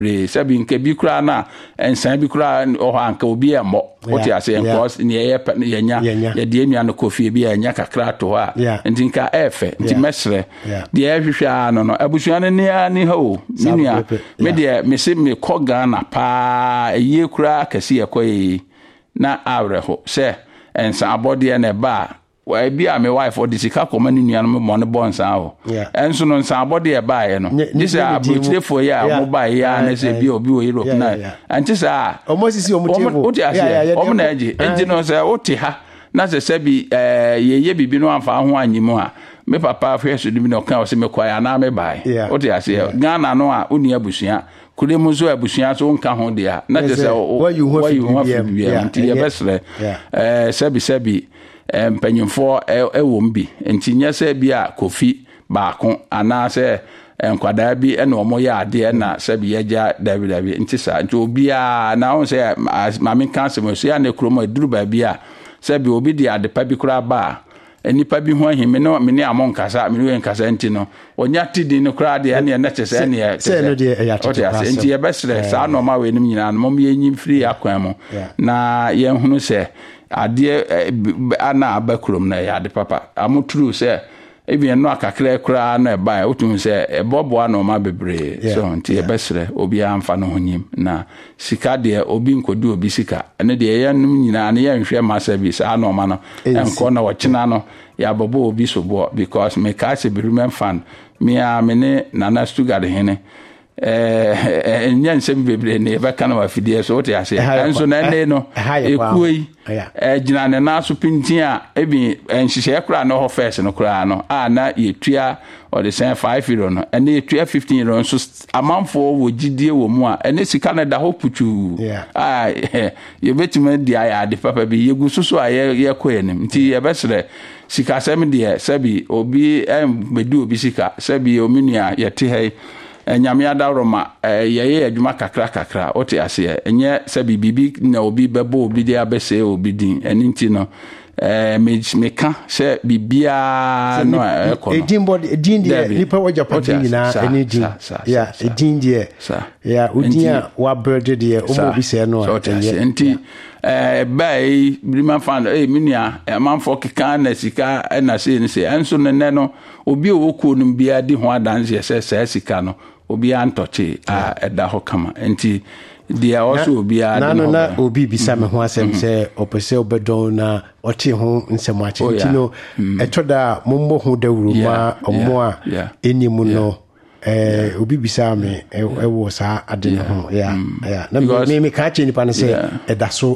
re sabi nke bi kura na ensan bi kura o anka obi emo oti ase enkos ne yenya ye de enua no kofi bi enya kakra to ha nti nka efe nti mesre de ehwehwa no abusua ne ni ho minua me de me se me koga na pa eye kura kase yekoyi na awreho se ensan abode na ba wa bi a me wife odisika koma ni nua no mo ne bonsa ho enso no nsan abode e ba ye no this a brutilefo ya mo ba ya na se bi obi o Europe na anti sa omosisi omutefo omo na eji enti no se oti ha na se bi ye bibi no amfa ho anyimu a me papa afeso dimi no kan o se me kwa ya na me bai oti ase Ghana no a oni abusua kule muzo abusua so nka ho dia na se wayu ho bia nti ye besre sebi mpanyimfo ewo mbi nti nyese bia kofi baako ana se enkwada bi ena omo ya ade na sebi yeja david nti sa nti obia na on se mami kanse mo so ya ne kromo eduru ba bia sebi obi di ade pa bi kura ba enipa bi ho ahime no me ne amon kasa me ne nkasa nti no onya tidi ne kura de ne na chese ne se no de ya tete nti ye besre sa no ma we nim nyina no mom ye nyim free akwan mo na ye hunu se ade ana abakrom na ya de papa amuturu se ebi no akakra kura na ba otum se ebobo ano ma bebre so nti e besre obi amfa no honyim na sika de obi nkodu obi sika ene de ye num nyina ne ye nhwe ma service ano ma no enko na wochina no ya bobo obi sobo because me ka se be remember fan me a me ne Nana Stuttgart hene nyansem bebre ne ba kana wa fidie so wote ase enso na ne no ekuyi gina ne na so pintin a ebi enhihye kura no ho first no kura no na yetua o de 5 euro no ene yetua 15 euro so amanfo wo gidie wo mu a ene sika na da ho putu ye betima dia ya de papa bi yegu susu a ye koyenim nti ye besre sika sem de sabi obi medu obi sika sabi ominua yete hai nyame adaroma ye adwuma kakra oti ase enye sabi bibi na obi bebo obi de abese obi din eninti no me ka se bibia no edin de nipa wa Japan nyina enidin ya edin de ya udia wa bird de omo bi se no enti bai brima fan minua manfo keka na sika na se ni se enso ne no obi owoku no bia di ho adanse se sika no obi antoche eda ho kama enti dia also obi na obi bisa me ho asem se opese obedon na oti ho nsem ache ntino etoda mommo ho dawuru ma omo a enimu no obi bisa me ewo sa ade ho na me ka che nipa ne se edaso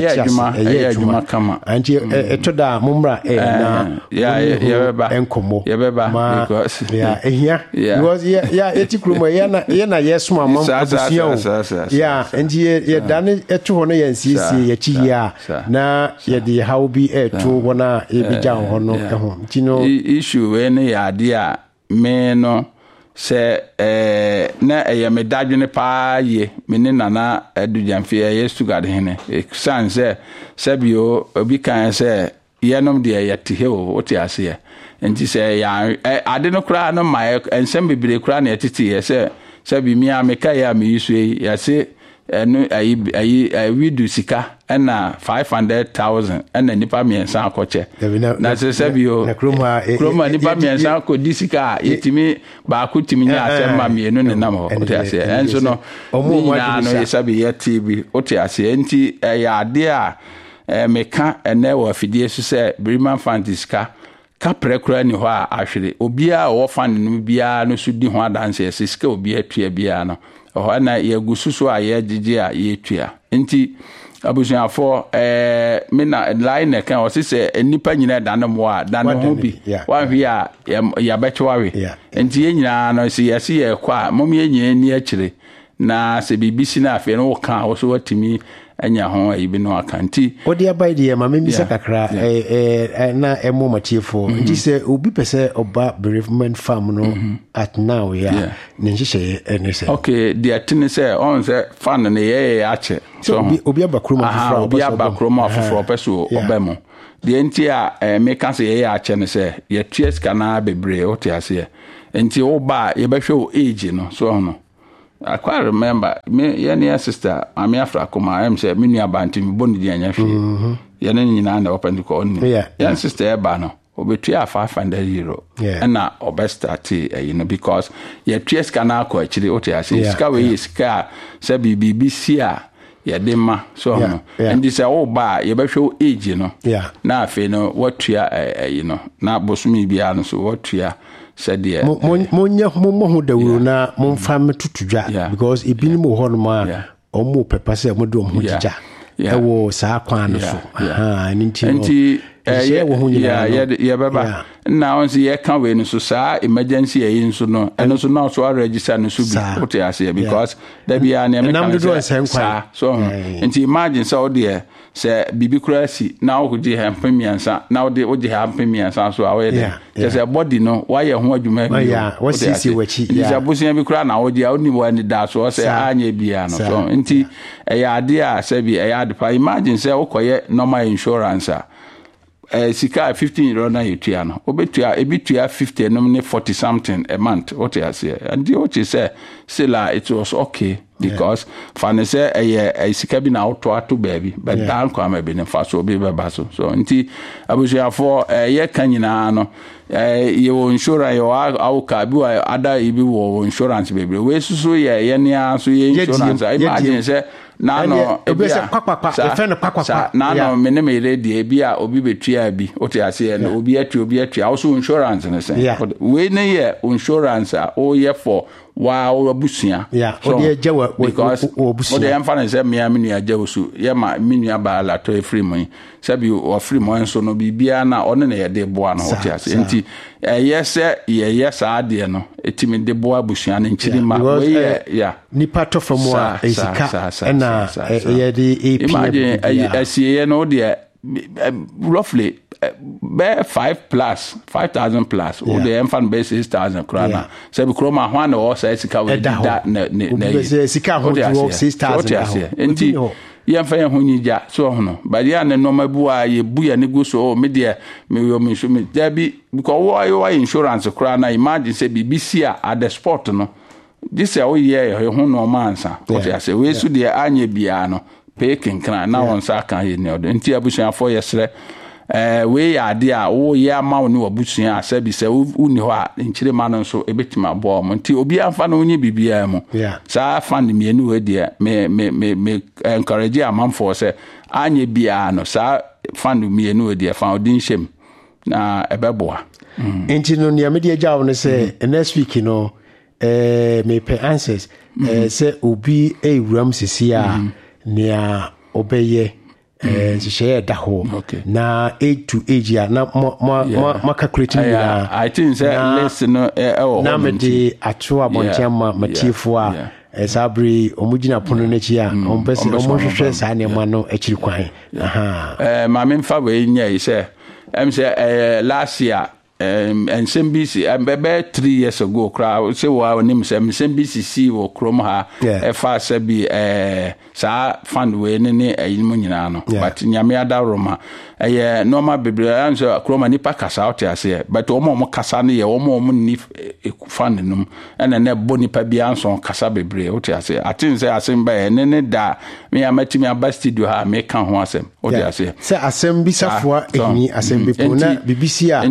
adwuma kama anti etoda momra na enkomo because ehia because etikrumo na yeso amam abusia anti ye dane eto ho no yansisi ye chihia na ye de how be eto wona ebija ho no ho ntino issue we ne ya ade a me no se na me dadwene pa ye me ne Nana Adujamfe ye Stuttgart hene sanse sabio obi kan se yenom de yete he o oti ase enti se ya ade no kra no ma ensem bibire kra na yetete ye se sabi mi ameka ya me yisue ya se enu ayi widu sika na 500,000 na nipa miensa akoche na se sabio na kroma nipa miensa akodi sika yetimi ba ko timi nya asema mienu ne nam ho oti ase enso no na no yesabi yetibi oti ase enti ya ade a meka ene wo afidie so se Briman Fantiska ka prekura ni ho a ahwere obia wo fan no bia no so di ho adanse sika obia tua bia no ho na ye gususu a ye gigi a ye tua enti abusuafo me na line kan o se nipa nyina dan mo a dan ho bi wa hwe a ya bechewawe enti ye nyina no se yesi ye kwa mom ye nyina ni akire na se bibisi na afi no kan o so watimi anya ho ayibi no akanti odi abai de ma me se kakra na emo matiefo nti se obi pese oba bereavement farm no at now ne nhihye ene se okay the atini se on se fan ne ye ache so obi abakroma afro obi abakroma afro peso obemo de enti a me kan se ye ache ne se ye tues kana bebre o te ase enti oba ye behwe o age no so no I quite remember me your sister Ami Afrakoma am say me nua banti me boni di anya hwe ye na nyina na open ko oni your sister eba no obetua €500 na obestart because ye tries kana akọ akiri o te ase ska we ska say BBC a ye de ma so no and this all ba ye be hwe age no na afi no watua na bosumi bia no so watua said yeah monya mo dawuro na momfa metutudwa because ebini mo ho no ma omo pepa se mo do mo jija ewo saa kwan no so nti baba na on see can we no so saa emergency yin so no eno so na so register no so bi what you say because there be an American so nti imagine so there say bibi kurasi na o je ha mpemiansa na o je ha mpemiansa so awe there just a body no why you ho adwuma bi what see wachi ya busia bi kura na o je oni wani da so say anya bia no so nti ya ade a say bi ya de pa imagine say okoye normal insurance sika €15 na yetua no obetua ebitua 50 no ne 40 something a month what you say and what you say it was okay because fane say sika bi na auto ato baby but dan kwa ma bi ne fa so bi beba so nti abusia for ye kanyina no your insurance your auka bi wa ada ibi wo insurance baby we susu ye ne aso ye insurance imagine say na no ebese kwakwa efene kwakwa na no me ne me ready bi a obi betua bi o te ase no obi atua also insurance ne say we ne ye insurance o ye for wa obusia o de jewa because o de emfa ne say me aminu ajewo so ye ma minu aba la to free money sabi o free money so no bibia na one ne ye de boa no o te ase nti yes ye saade no etimi de boa busia ne nchiri ma we nipa to from wa esika na ye de imagine asie no de roughly 5,000 plus or the infant base 6,000 krona so be kroma ho na o say sika we da na sika ho 6,000 enti yemfa ye ho nyija so ho no but ya ne normal bu a ye bu ya ne go so me de me yo me so me da bi because wo insurance krona imagine say BBC at the sport no this ya o ye ho no mansa what you say we so de anya bia no peking kana na won sa kan ye ne odo enti abusuan for yesre we ade a wo ye ama wo ne wabusuan asabi se uni ho a nchire ma no so ebetima bo mo nti obi amfa no onye bibia mu sa fan me enu we de me encourage amamfo se anye bia no sa fan me enu we de fa odin shem na ebeboa enti no ne amede agya wo no se next week no me pe answers se obi ewuram sisi a nea obeye share da ho na 8 to age ya na ma calculate na I think say listen na me de ato abontiama matiefo a sabri omugina pono na chi a ompese omohwehwe sa ne ma no akiri kwan ma me mfa we nya yi say last year and SMBC bebe 3 years ago crowd say wa nim SMBC wo krom ha fa sabi sa fund we ne ayimu nyina no but nyame ada roma normal bebre answer krom ni pa kasa out ase but omo kasa ne ye omo ni fund num ene ne boni pa bia anso kasa bebre out ase atin say asem ba ne da me amatimi aba studio ha me kan ho asem out ase say asem bisafo eni asem bipo na BBC a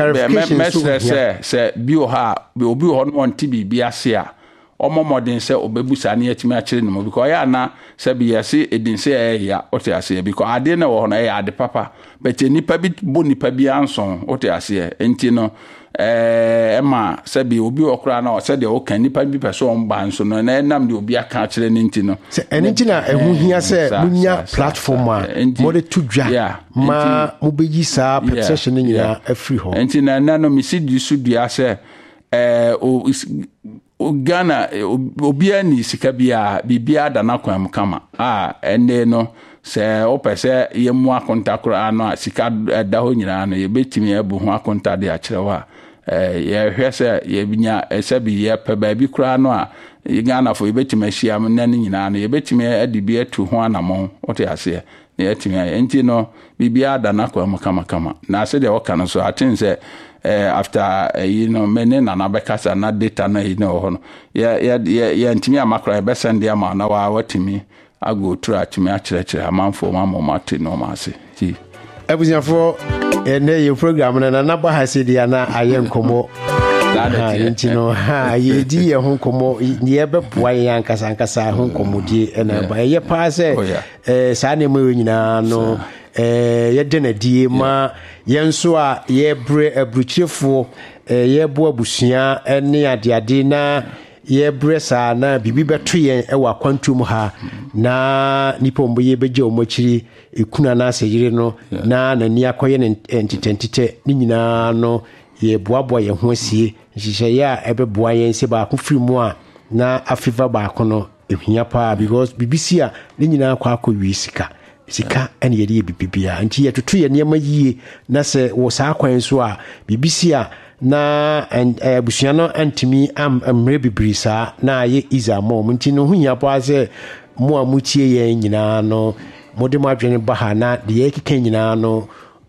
se bio ha obi ho no nti bibia ase a omomodin se obebusa na yatimi a kire no because ya na se bi yase edin se ya ote ase because ade na wo no ya ade papa but nipa bi boni pa bi anson ote ase enti no ema se bi obi okra na se de o kan nipa bi person ba nso no na nam de obi aka kire ne enti no se enti na ehu hia se munya platform a mo de tudwa ma mo beji sa perception nyina afri ho enti na no mi si du su dia se Ghana obia ni sika bibia da na kwam kama ene no se opese ye mu akonta kora no sika da ho nyina no ye betimi ebu ho akonta de akyerewa ye hwese ye binya esabi ye pe ba bi kora no a Ghana fo ye betimi ahia am na nyina no ye betimi adibi atu ho anamo ote ase ye etimi enti no bibia da na kwam kama na se de oka no so atin se after many na bɛkasa na data na ho no yɛ ntimi amakra bɛ send dia ma na wa watimi ago through atimi akyerɛkyerɛ amanfo mamomate no ma ase ti abusiafo ene your program na ba ha se dia na aye nkomo ntino yedi ye ho nkomo ye beboa ye ankasa ho nkomodie na ba ye pa se saa ne mo nyina no ye de na die ma ye nso a ye bre abruchirefo ye bo abusua ene adeade na ye bre saa na bibi beto ye e wa kwantum ha na nipo mbo ye beje omochiri ekuna na aseyire no na nani akoye entitentite ni nyina no ye boaboa ye ho asie nhihye ya ebeboa ye nse ba ko firimu a na afiva ba ko no ehia pa because bibisi a ni nyina akwa akɔwi sika ene ye de bibibia nti ye tutu ye niam yie na se wo saa kwan so a bibisi a na busua no antimi amre bibiri saa na ye iza mom nti no hunya pa se mo amutie ye nyina no mode mo adwene ba ha na de ye keka nyina no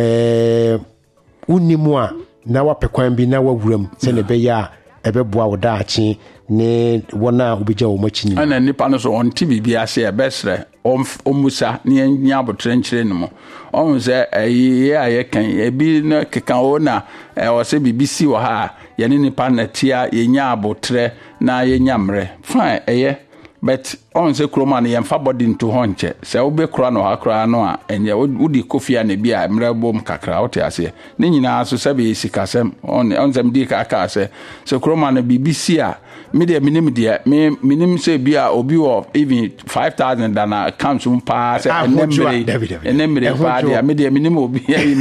unimu a na wapekwan bi na wawuram se ne be ya ebeboa wo daachi ne wona obija wo machi ni ana nipa no so onti bibia se ebesre omusa ne nya abotre nkyere no mo on se ye aye kan ebi na keka ona o se bibisi wo ha ye ne nipa na tia ye nya abotre na ye nya mre fine eye but on se kroma na ye mfa body into honche se wo be kro na ha kro no a enye udi kofia na bi a mre bom kakra wote ase ne nyina so se be sikasem on sem di kaka se kroma na bibisi a media minim say bia obi wo even 5000 dana account pa say enemre pa dia media minim obi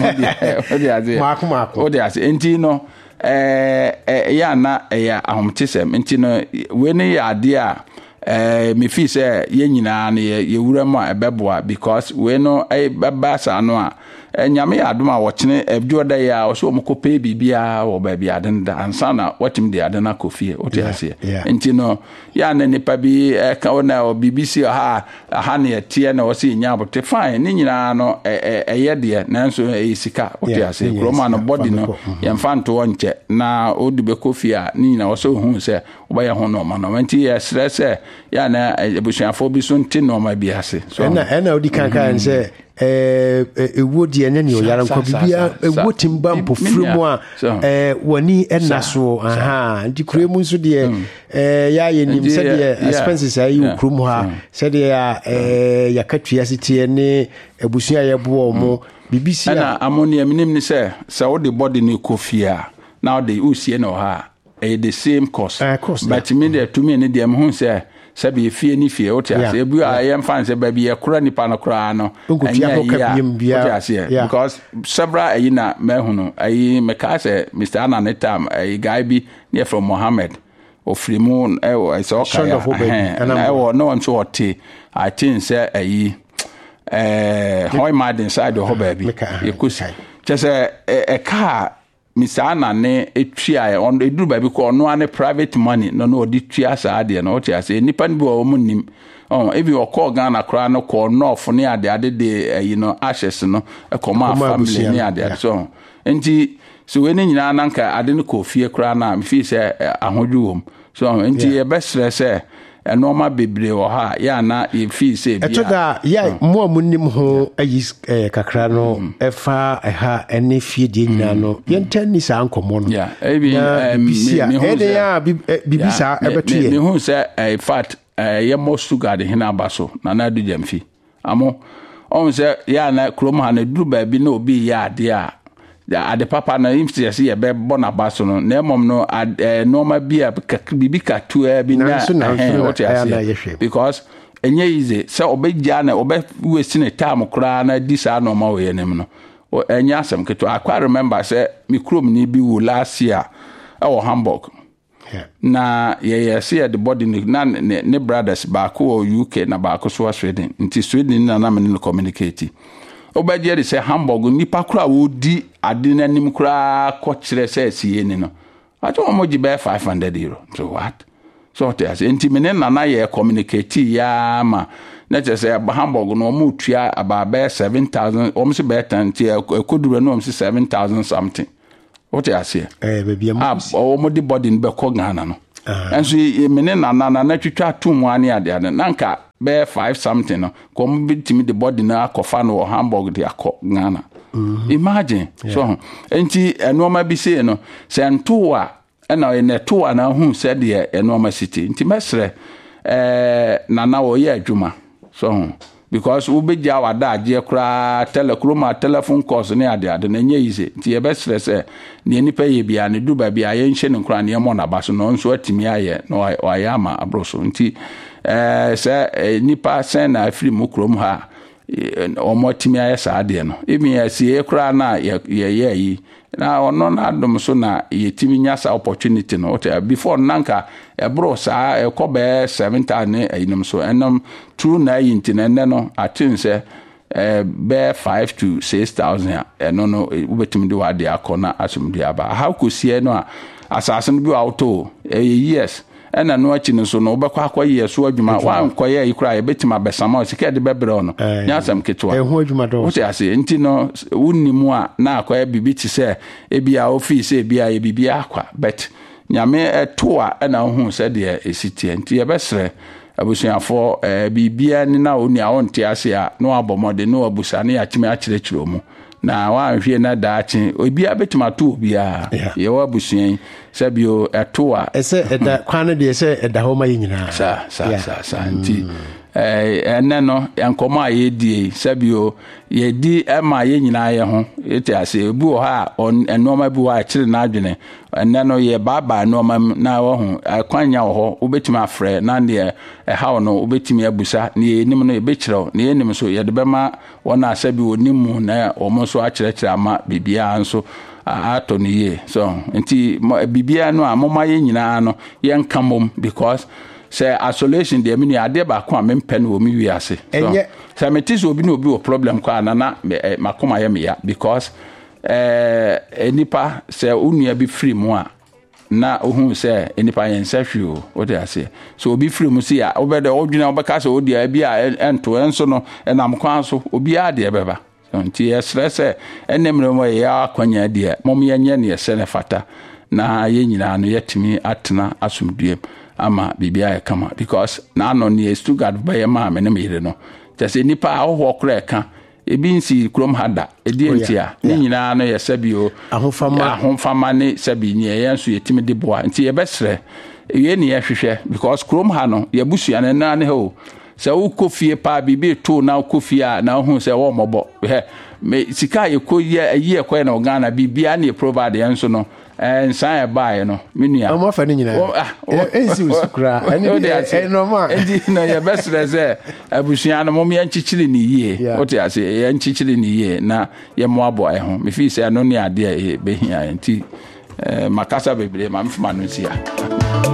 o dia say enti no ya na ya ahomtesem enti no we ne ya ade a me fi say ye nyina na ye wuram a ebeboa because we no baba sa no a nyame adoma wo kyene ebjoda ya wo so mkope bibia wo ba bia denda ansana watim de adena kofie o te ase enti no ya na nipa bi ka ona BBC ha na tie na wo se nya bote fine ni nyina no eye de nanso sika o te ase kroma no body no ya mfanto wonche na odi be kofie a ni nyina wo so hu se wo ba ya ho no ma no enti ya stress ya na ebusuafo bi so nti no ma bi ase so na odi kankan se ewodi ene ne oyaran kwa bibia ewotim ba mpofremu a wani enaso ndi kuremu nso de ya yenim se de expenses ayi ukrum ha se de ya katua sitie ne ebusua ye bo mo bibisi na amonia minim ni se wo de body ni kofia now they usie no ha the same cost but me de to me ne de hu se sabi fie ni fie o tia se ebu a ye mfa nse ba bi ye kura nipa no kura no because several ayi na mehunu ayi meka se Mr. Ananetam ayi guy bi near from Mohammed ofrimu e so ka na no am so oti I think say ayi how mad inside the hobby you could say just a car Mr. Anane etria on eduru ba bi ko no ane private money no odi tua sa ade no oti ase nipa ni bi o munim if you call Ghana kra no ko north ne ade de ashes no e koma family ne ade so enti so we ni nyina nanka ade no ko fie kra na me fi se ahodwu wom so enti e be stress normal bebre wo ha ya na e fi se bia etoda ya mo munim ho ayi kakra no efa ha ene fie die nyina no yenta ni sa ankomo no ya bibisia bibisa ebetuye me hu se in fact ye mo sugar de hina baso na na du jamfi amo on se ya na krom ha na duru ba bi na obi ya ade a ade papa na imsi se ye be bona baso no na mom no normal bia bibi ka tu bi na because enye easy se obegya na obe wesi ne time kra na di sa normal we nem no enya asem keto I remember say mi krom ni bi wo last year e Hamburg na ye see the body na ne brothers ba ko UK na ba ko so Sweden nti Sweden na me no communicate obadie de say Hamburg nipa kura wo di ade nanim kura ko kire say sie ni no ato mo gi be €500 so what so te as enti me na ye communicate ya ma na je say Hamburg no mo tua aba be 7,000 o mo se be tanti e koduro no mo se 7,000 something What I say? Baby, or the body in Bekogana. And so, menena na twitwa to mu ane ade ade nanka be 5 something no come be timi the body na akofa no Hamburg de akọ Ghana. Imagine. So enti enoma bi say no se nto a na eneto a na hu se de enoma city enti mesre na wo ye adwuma. So because we be ja wada age kra telephone calls ne ade ade na nye easy nti ye be stress ne nipa ye bia ne duba bia ye nhye ne kra ne mo na baso no nso atimi aye no ayama abroso nti se nipa sen na afiri mu krom ha omo timi aye sa ade no emi asie kra na ye yi na ono na adom so na ye timi nya sa opportunity no before nanka ebro sa ekobe 7 ne ayinum so enam true na yinti na no atin se be 5 to 6,000 eno no ubetimi de wade akona asumdi aba how kosie no asasen bi auto yes ena no achi no so no obekwa akoye so adwuma wan koye ikura ebetima besama sika de bebre no nya asam ketwa ehu adwuma do wote ase nti no wunnimu a na akoye bibi ti se ebia office ebia ye bibia akwa but nyame eto a ena hu se de esitie nti ebesre abusuafo bibia ni na oni a onte ase a no abomode no abusane ya chime akirechiro mu na wa hwie na daachi obi abetima to obia ye wa busuan sabio eto a ese eda kwane de ese eda ho ma yinyina sa nti ene no yankoma ayedie sabio ye di ema ye nyina ye ho eti ase ebu ha enoma bi wa akire na adwene ene no ye baba enoma na wo ho akwanya wo ho obetima afre na de ha no obetimi abusa ne enim no ebekire ne enim so ye de bema wona sabio onimu na omo so akire ama bibia nso ato ne ye so nti bibia no amoma ye nyina no ye nkamom because say isolation de mini ade ba ko amempe no mi wiase so say metis obi no obi o problem kwa na makoma ye meya because enipa say onua bi free mu a na ohun say enipa yen sahwe o de ase so obi free mu si a obede odwina obeka say odi a bi a ento enso no enam kwan so obi a de beba so nti stress enemre mo ya akwanya de mom yenye ne yese ne fata na ye nyina no yetimi atena asumdue ama bibia ya kama because na no ne Stuttgart ba ma me ne mire no just nipa ahwo kra ka ebi nsi krom hada edi entia ne nyina no ye sabio ahomfama ne sabi ne ye nso yetimi de boa nti ye besre ye ne ye hwehwe because krom ha no ye busua ne na ne ho se wo kofie pa bibi to na kofie na hu se wo mobo me sika ye ko ye ko na Ghana bibia ne provide enso no nsan e bae no menua o ma fa ni nyina ensi usukura eni normal edi na ye besre ze abusua no mom ye nchichiri ni yie ote ase ye nchichiri ni yie na ye mo abo e ho me fi se no ne ade e behia nti makasa bebre ma mfuma no sia